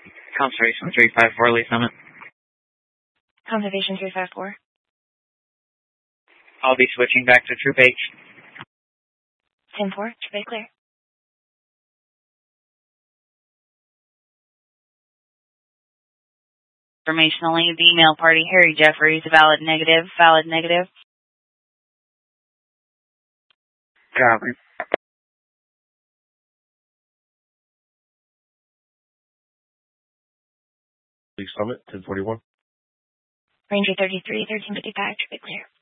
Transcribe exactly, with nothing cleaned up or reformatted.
Conservation three five four, Lee Summit. Conservation three five four. I'll be switching back to Troop H. ten four, Troop A clear. Informationally, the email party, Harry Jeffries, valid negative, valid negative. Copy. Lee Summit, ten forty-one. Ranger thirty-three, thirteen fifty-five, Troop A clear.